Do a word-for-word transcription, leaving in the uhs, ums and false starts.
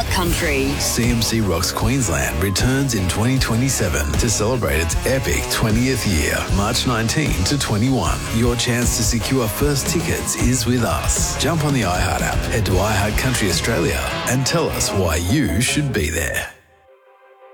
Country. C M C Rocks Queensland returns in twenty twenty-seven to celebrate its epic twentieth year, March nineteenth to twenty-one. Your chance to secure first tickets is with us. Jump on the iHeart app, head to iHeart Country Australia and tell us why you should be there.